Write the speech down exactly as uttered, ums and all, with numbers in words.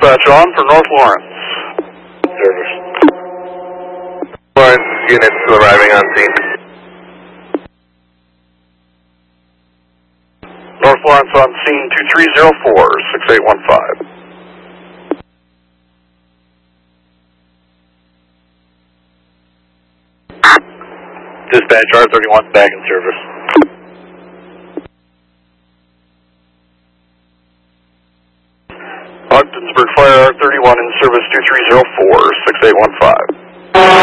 Dispatch on for North Lawrence. Service. Lawrence units arriving on scene. North Lawrence on scene two three zero four, six eight one five. Dispatch R thirty-one back in service. Ogdensburg Fire R thirty-one in service two three zero four, six eight one five.